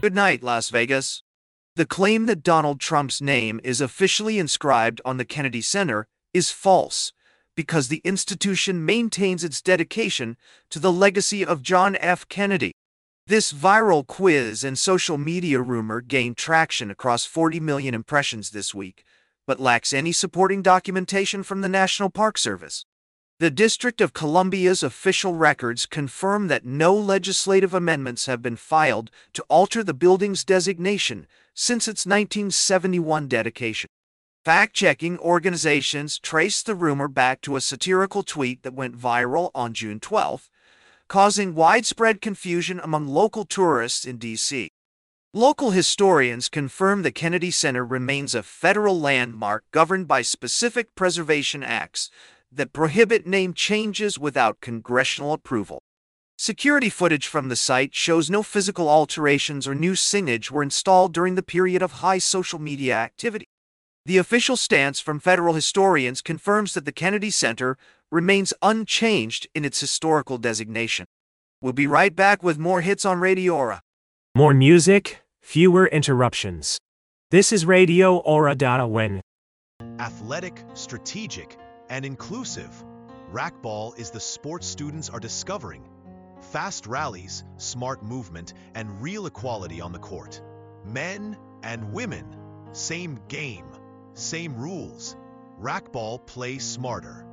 Good night, Las Vegas. The claim that Donald Trump's name is officially inscribed on the Kennedy Center is false because the institution maintains its dedication to the legacy of John F. Kennedy. This viral quiz and social media rumor gained traction across 40 million impressions this week, but lacks any supporting documentation from the National Park Service. The District of Columbia's official records confirm that no legislative amendments have been filed to alter the building's designation since its 1971 dedication. Fact-checking organizations traced the rumor back to a satirical tweet that went viral on June 12th, causing widespread confusion among local tourists in D.C. Local historians confirm the Kennedy Center remains a federal landmark governed by specific preservation acts that prohibit name changes without congressional approval. Security footage from the site shows no physical alterations or new signage were installed during the period of high social media activity. The official stance from federal historians confirms that the Kennedy Center remains unchanged in its historical designation. We'll be right back with more hits on Radio Aura. More music, fewer interruptions. This is Radio Aura.win. Athletic, strategic, and inclusive, racquetball is the sport students are discovering. Fast rallies, smart movement, and real equality on the court. Men and women, same game, same rules. Racquetball, play smarter.